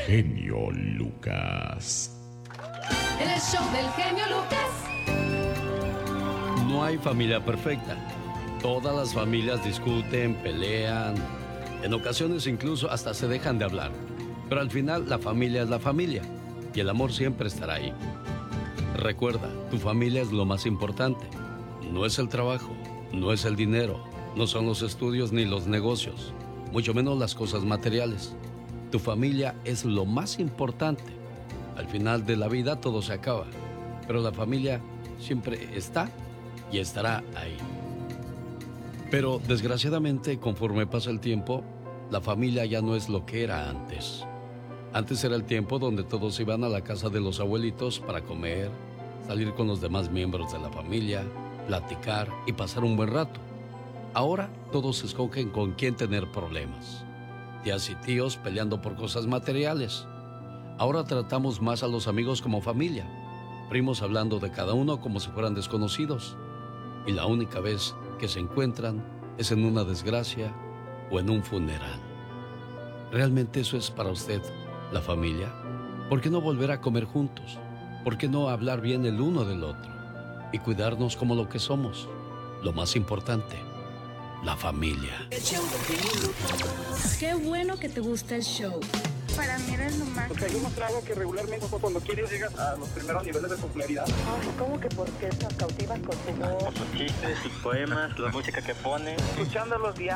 genio Lucas. El show del genio Lucas. No hay familia perfecta. Todas las familias discuten, pelean, en ocasiones incluso hasta se dejan de hablar. Pero al final la familia es la familia y el amor siempre estará ahí. Recuerda, tu familia es lo más importante. No es el trabajo, no es el dinero, no son los estudios ni los negocios, mucho menos las cosas materiales. Tu familia es lo más importante. Al final de la vida todo se acaba, pero la familia siempre está y estará ahí. Pero desgraciadamente, conforme pasa el tiempo, la familia ya no es lo que era antes. Antes era el tiempo donde todos iban a la casa de los abuelitos para comer, salir con los demás miembros de la familia, platicar y pasar un buen rato. Ahora todos escogen con quién tener problemas. Tías y tíos peleando por cosas materiales. Ahora tratamos más a los amigos como familia. Primos hablando de cada uno como si fueran desconocidos. Y la única vez que se encuentran es en una desgracia o en un funeral. ¿Realmente eso es para usted la familia? ¿Por qué no volver a comer juntos? ¿Por qué no hablar bien el uno del otro? Y cuidarnos como lo que somos. Lo más importante, la familia. Qué bueno que te gusta el show. Para mí eres lo máximo. Porque hay un trago que regularmente cuando quieres llegas a los primeros niveles de popularidad. Ay, ¿cómo que por qué nos cautivas con tu voz? Sus chistes, sus poemas, la música que pone. Escuchándolos diarios.